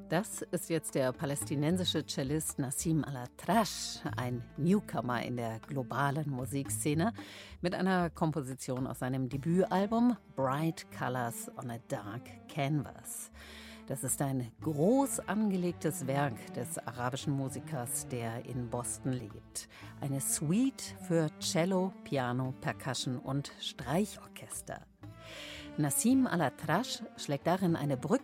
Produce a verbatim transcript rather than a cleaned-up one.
Das ist jetzt der palästinensische Cellist Nassim Al-Atrash, ein Newcomer in der globalen Musikszene, mit einer Komposition aus seinem Debütalbum Bright Colors on a Dark Canvas. Das ist ein groß angelegtes Werk des arabischen Musikers, der in Boston lebt. Eine Suite für Cello, Piano, Percussion und Streichorchester. Nassim Al-Atrash schlägt darin eine Brücke